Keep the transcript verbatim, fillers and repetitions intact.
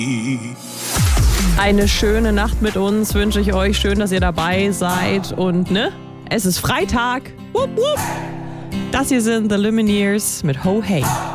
Eine schöne Nacht mit uns wünsche ich euch. Schön, dass ihr dabei seid. Und ne, es ist Freitag. Wupp, wupp. Das hier sind The Lumineers mit Ho Hey.